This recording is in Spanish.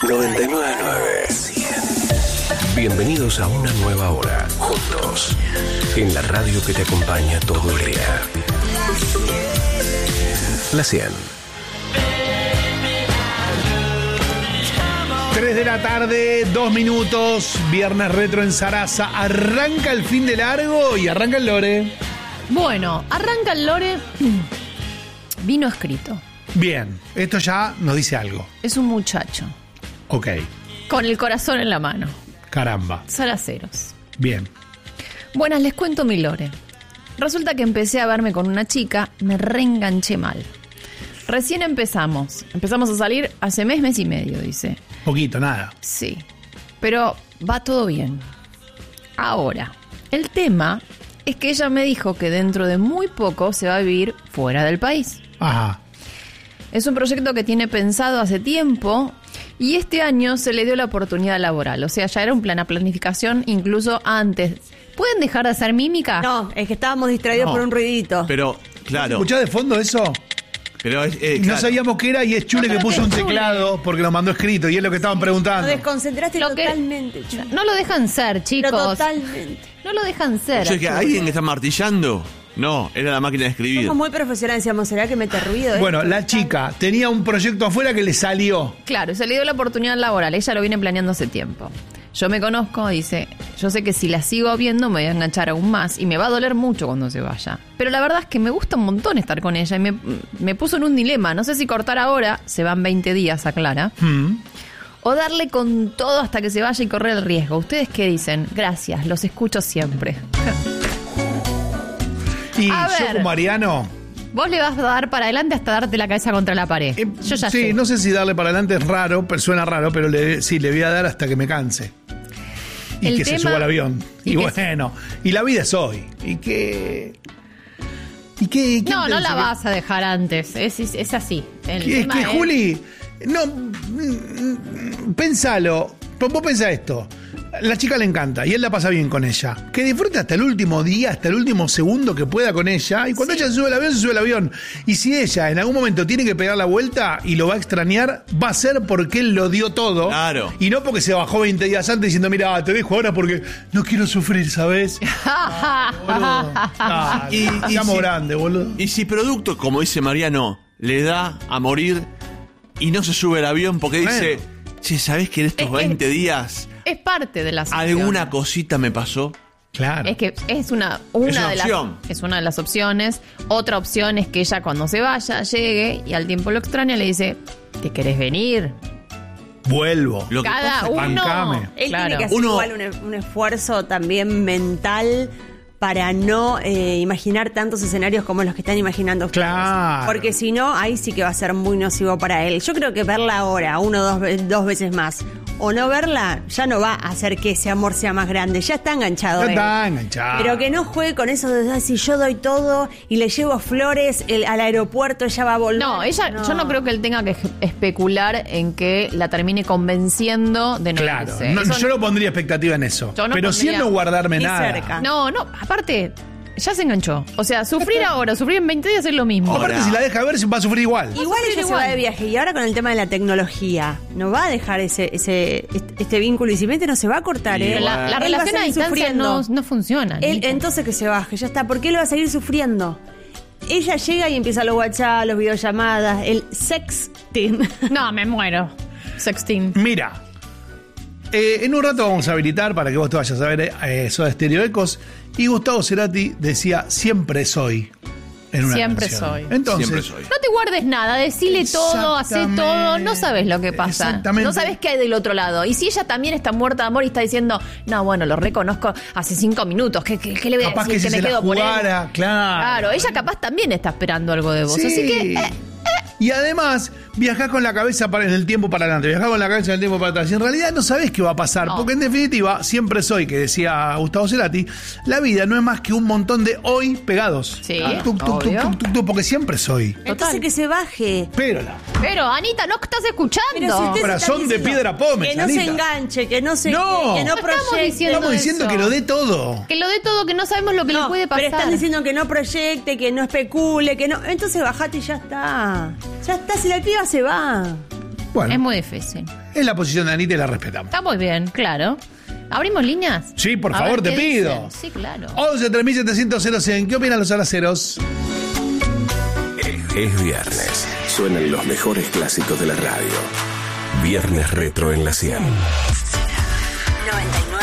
99.9 100. Bienvenidos a una nueva hora, juntos, en la radio que te acompaña todo el día. La 100. 3 de la tarde, 2 minutos, viernes retro en Sarasa. Arranca el fin de largo y arranca el lore. Bueno, arranca el lore. Vino escrito. Bien, esto ya nos dice algo. Es un muchacho. Ok. Con el corazón en la mano. Caramba. Salaceros. Bien. Buenas, les cuento mi lore. Resulta que empecé a verme con una chica, me reenganché mal. Recién empezamos a salir hace mes y medio, dice. Poquito, nada. Sí, pero va todo bien. Ahora, el tema es que ella me dijo que dentro de muy poco se va a vivir fuera del país. Ajá. Es un proyecto que tiene pensado hace tiempo y este año se le dio la oportunidad laboral. O sea, ya era una planificación incluso antes. ¿Pueden dejar de hacer mímica? No, es que estábamos distraídos por un ruidito. Pero, claro. ¿Escuchás de fondo eso? Pero No claro. sabíamos qué era y es Chule que puso un teclado porque lo mandó escrito y es lo que estaban Lo preguntando. desconcentraste Lo que- totalmente, Chu. No lo dejan ser, chicos. Pero totalmente. No lo dejan ser. Yo dije, ¿alguien que está martillando? No, era la máquina de escribir. Somos muy profesionales, decíamos, ¿será que mete ruido? Bueno, esto? la chica tenía un proyecto afuera que le salió. Claro, se le dio la oportunidad laboral. Ella lo viene planeando hace tiempo. Yo me conozco, dice, yo sé que si la sigo viendo me voy a enganchar aún más y me va a doler mucho cuando se vaya. Pero la verdad es que me gusta un montón estar con ella y me puso en un dilema. No sé si cortar ahora, se van 20 días, aclara, o darle con todo hasta que se vaya y correr el riesgo. ¿Ustedes qué dicen? Gracias, los escucho siempre. Y A yo ver. como Ariano... Vos le vas a dar para adelante hasta darte la cabeza contra la pared. Yo ya sí, sé. no sé si darle para adelante es raro, pero suena raro, pero sí, le voy a dar hasta que me canse. Y El que se tema- suba al avión. y Y que bueno, y la vida es hoy. ¿Y qué? No la vas a dejar antes. Es así. El Es tema que, es- Juli, no, pensalo. Vos pensá esto. La chica le encanta y él la pasa bien con ella. Que disfrute hasta el último día, hasta el último segundo que pueda con ella. Y cuando ella se sube al avión, se sube al avión. Y si ella en algún momento tiene que pegar la vuelta y lo va a extrañar, va a ser porque él lo dio todo. Claro. Y no porque se bajó 20 días antes diciendo, mira, te dejo ahora porque no quiero sufrir, ¿sabes? Boludo. Estamos si- grandes, boludo. Y si producto, como dice Mariano, le da a morir y no se sube al avión porque dice, che, ¿sabés que en estos 20 días Es parte de la situación. alguna cosita me pasó? Claro. Es que es una una de las opción. es una de las opciones. Otra opción es que ella cuando se vaya llegue y al tiempo lo extraña y le dice, ¿te querés venir? Vuelvo. Lo que Cada pasa- uno. bancame. Él Claro. tiene que hacer Uno- igual un esfuerzo también mental para no imaginar tantos escenarios como los que están imaginando ustedes. Claro. Porque si no, ahí sí que va a ser muy nocivo para él. Yo creo que verla ahora, dos veces más, o no verla, ya no va a hacer que ese amor sea más grande. Ya está enganchado. Ya él. está enganchado. Pero que no juegue con eso de, "Ay, si yo doy todo y le llevo flores al aeropuerto, ella va a volver". No, yo no creo que él tenga que especular en que la termine convenciendo de no Claro, irse. no, Eso yo no pondría expectativa en eso. Yo no pero sí en pondría no guardarme ni nada. cerca. No, aparte, ya se enganchó. O sea, sufrir ahora, sufrir en 20 días es lo mismo. Ahora. Aparte, si la deja ver, va a sufrir igual. Igual ella se va de viaje y ahora con el tema de la tecnología no va a dejar este vínculo y simplemente no se va a cortar. Y ¿eh? La Él va relación a seguir distancia no funciona. Él, Nico. entonces que se baje, ya está, porque él va a seguir sufriendo. Ella llega y empieza los WhatsApp, los videollamadas, el sexting. No, me muero. Sexting. Mira, en un rato vamos a habilitar para que vos te vayas a ver Soda Stereo Ecos. Y Gustavo Cerati decía, siempre soy. En una Siempre canción. soy. Entonces, Siempre soy. No te guardes nada, decile todo, hacé Exactamente. todo, no sabes lo que pasa. Exactamente. No sabes qué hay del otro lado. Y si ella también está muerta de amor y está diciendo, no, bueno, lo reconozco hace 5 minutos, ¿qué le voy a capaz decir? que si me se la quedo por él. jugara, claro. Claro, ella capaz también está esperando algo de vos. Sí. Así que, Y además, viajás con la cabeza en el tiempo para adelante, viajás con la cabeza en el tiempo para atrás. Y en realidad no sabés qué va a pasar, No. porque en definitiva, siempre soy, que decía Gustavo Cerati, la vida no es más que un montón de hoy pegados. Sí, Tuc, obvio. porque siempre soy. Entonces que se baje. Espérala. pero Anita, no estás escuchando. Pero si usted se Corazón está de diciendo piedra pómez, que no se Anita. enganche, que no se No. que no No estamos proyecte. diciendo Estamos diciendo eso. que lo dé todo. Que lo dé todo, que no sabemos lo que le No, puede pasar. pero están diciendo que no proyecte, que no especule, que no. Entonces bajate y ya está. Ya está, si la piba se va. Bueno. Es muy difícil. Es la posición de Anita y la respetamos. Está muy bien, claro. ¿Abrimos líneas? Sí, por A favor, ver te qué pido. dicen. Sí, claro. 11 3700 100. ¿Qué opinan los alaceros? Es viernes. Suenan los mejores clásicos de la radio. Viernes Retro en la 100. 99.